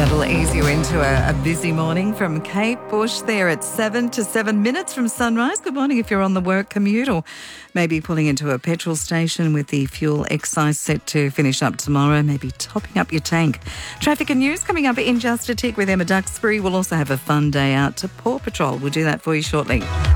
That'll ease you into a busy morning from Kate Bush there at 7 to 7 minutes from sunrise. Good morning if you're on the work commute or maybe pulling into a petrol station with the fuel excise set to finish up tomorrow, maybe topping up your tank. Traffic and news coming up in just a tick with Emma Duxbury. We'll also have a fun day out to Paw Patrol. We'll do that for you shortly.